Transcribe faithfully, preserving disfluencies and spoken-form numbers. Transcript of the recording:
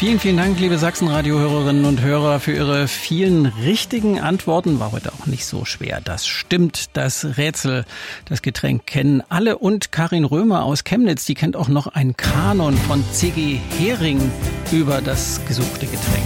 Vielen, vielen Dank, liebe Sachsen-Radio-Hörerinnen und Hörer, für Ihre vielen richtigen Antworten. War heute auch nicht so schwer. Das stimmt, das Rätsel, das Getränk kennen alle. Und Karin Römer aus Chemnitz, die kennt auch noch einen Kanon von C G Hering über das gesuchte Getränk.